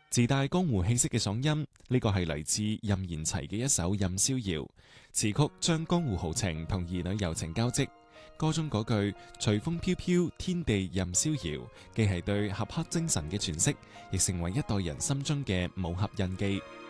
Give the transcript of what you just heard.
自帶江湖氣息嘅嗓音，呢個係嚟自任賢齊嘅一首《任逍遙》，詞曲將江湖豪情同兒女柔情交織。歌中嗰句隨風飄飄，天地任逍遙，既係對俠客精神嘅詮釋，亦成為一代人心中嘅武俠印記。